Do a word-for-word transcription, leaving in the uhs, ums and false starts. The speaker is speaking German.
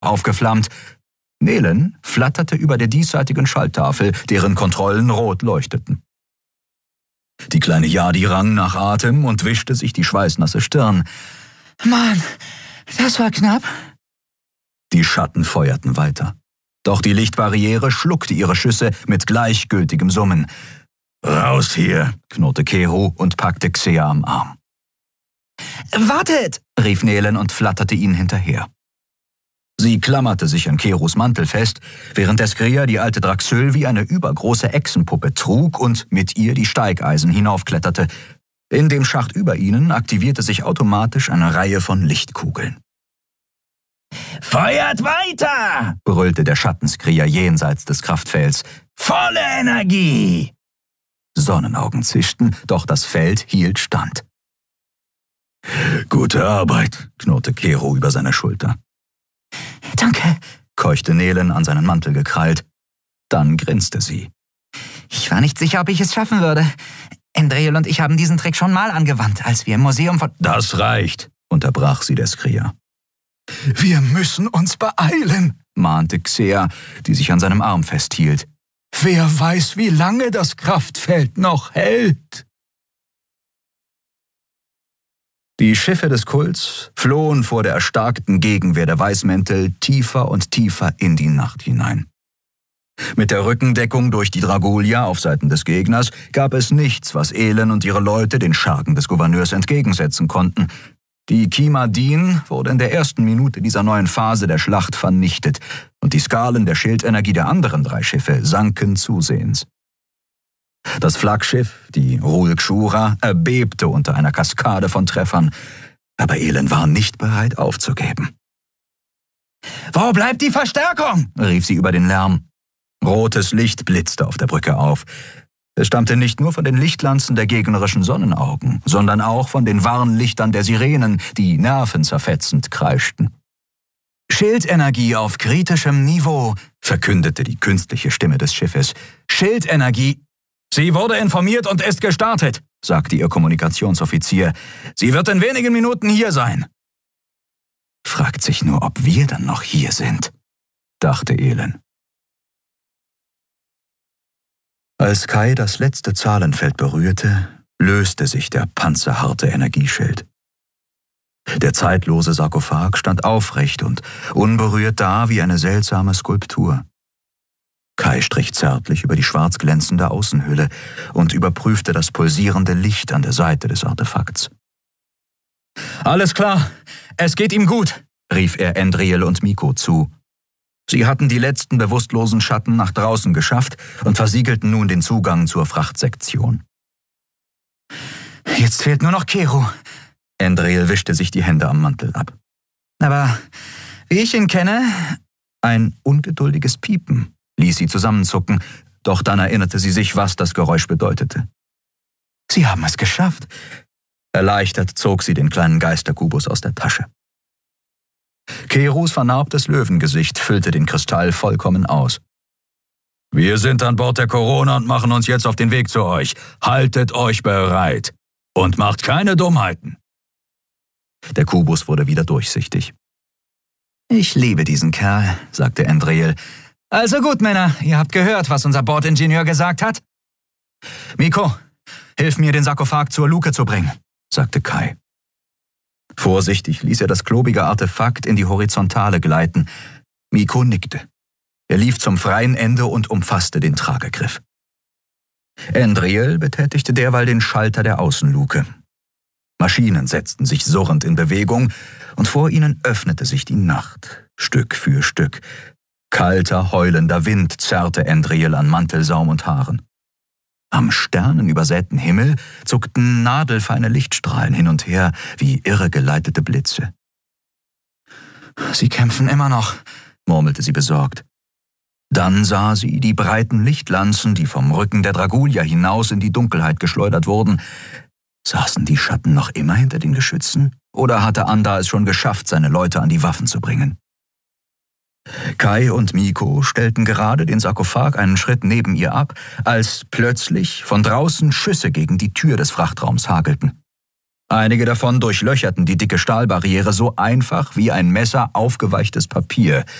aufgeflammt. Nelen flatterte über der diesseitigen Schalltafel, deren Kontrollen rot leuchteten. Die kleine Yadi rang nach Atem und wischte sich die schweißnasse Stirn. »Mann, das war knapp.« Die Schatten feuerten weiter. Doch die Lichtbarriere schluckte ihre Schüsse mit gleichgültigem Summen. »Raus hier«, knurrte Keru und packte Xea am Arm. »Wartet«, rief Nelen und flatterte ihnen hinterher. Sie klammerte sich an Kerus Mantel fest, während der Skria die alte Draxyl wie eine übergroße Echsenpuppe trug und mit ihr die Steigeisen hinaufkletterte. In dem Schacht über ihnen aktivierte sich automatisch eine Reihe von Lichtkugeln. »Feuert weiter«, brüllte der Schattenskria jenseits des Kraftfelds. »Volle Energie!« Sonnenaugen zischten, doch das Feld hielt stand. »Gute Arbeit«, knurrte Keru über seine Schulter. »Danke«, keuchte Nelen an seinen Mantel gekrallt. Dann grinste sie. »Ich war nicht sicher, ob ich es schaffen würde. Endril und ich haben diesen Trick schon mal angewandt, als wir im Museum von...« »Das reicht«, unterbrach sie der Skria. »Wir müssen uns beeilen«, mahnte Xea, die sich an seinem Arm festhielt. »Wer weiß, wie lange das Kraftfeld noch hält.« Die Schiffe des Kults flohen vor der erstarkten Gegenwehr der Weißmäntel tiefer und tiefer in die Nacht hinein. Mit der Rückendeckung durch die Dragulia auf Seiten des Gegners gab es nichts, was Elen und ihre Leute den Schergen des Gouverneurs entgegensetzen konnten. Die Kimadin wurde in der ersten Minute dieser neuen Phase der Schlacht vernichtet und die Skalen der Schildenergie der anderen drei Schiffe sanken zusehends. Das Flaggschiff, die Rul Kshura, erbebte unter einer Kaskade von Treffern, aber Elen war nicht bereit aufzugeben. »Wo bleibt die Verstärkung?« rief sie über den Lärm. Rotes Licht blitzte auf der Brücke auf. Es stammte nicht nur von den Lichtlanzen der gegnerischen Sonnenaugen, sondern auch von den Warnlichtern der Sirenen, die nervenzerfetzend kreischten. »Schildenergie auf kritischem Niveau«, verkündete die künstliche Stimme des Schiffes. »Schildenergie...« »Sie wurde informiert und ist gestartet«, sagte ihr Kommunikationsoffizier. »Sie wird in wenigen Minuten hier sein.« »Fragt sich nur, ob wir dann noch hier sind«, dachte Elen. Als Kai das letzte Zahlenfeld berührte, löste sich der panzerharte Energieschild. Der zeitlose Sarkophag stand aufrecht und unberührt da wie eine seltsame Skulptur. Kai strich zärtlich über die schwarz glänzende Außenhülle und überprüfte das pulsierende Licht an der Seite des Artefakts. »Alles klar, es geht ihm gut«, rief er Endril und Miko zu. Sie hatten die letzten bewusstlosen Schatten nach draußen geschafft und versiegelten nun den Zugang zur Frachtsektion. »Jetzt fehlt nur noch Keru.« Endril wischte sich die Hände am Mantel ab. »Aber wie ich ihn kenne...« Ein ungeduldiges Piepen ließ sie zusammenzucken, doch dann erinnerte sie sich, was das Geräusch bedeutete. »Sie haben es geschafft.« Erleichtert zog sie den kleinen Geisterkubus aus der Tasche. Kerus vernarbtes Löwengesicht füllte den Kristall vollkommen aus. »Wir sind an Bord der Corona und machen uns jetzt auf den Weg zu euch. Haltet euch bereit und macht keine Dummheiten.« Der Kubus wurde wieder durchsichtig. »Ich liebe diesen Kerl«, sagte Endril. »Also gut, Männer, ihr habt gehört, was unser Bordingenieur gesagt hat?« »Miko, hilf mir, den Sarkophag zur Luke zu bringen«, sagte Kai. Vorsichtig ließ er das klobige Artefakt in die Horizontale gleiten. Miko nickte. Er lief zum freien Ende und umfasste den Tragegriff. Endril betätigte derweil den Schalter der Außenluke. Maschinen setzten sich surrend in Bewegung, und vor ihnen öffnete sich die Nacht, Stück für Stück. Kalter, heulender Wind zerrte Endril an Mantelsaum und Haaren. Am sternenübersäten Himmel zuckten nadelfeine Lichtstrahlen hin und her wie irregeleitete Blitze. »Sie kämpfen immer noch«, murmelte sie besorgt. Dann sah sie die breiten Lichtlanzen, die vom Rücken der Dragulia hinaus in die Dunkelheit geschleudert wurden. Saßen die Schatten noch immer hinter den Geschützen? Oder hatte Anda es schon geschafft, seine Leute an die Waffen zu bringen? Kai und Miko stellten gerade den Sarkophag einen Schritt neben ihr ab, als plötzlich von draußen Schüsse gegen die Tür des Frachtraums hagelten. Einige davon durchlöcherten die dicke Stahlbarriere so einfach wie ein Messer aufgeweichtes Papier,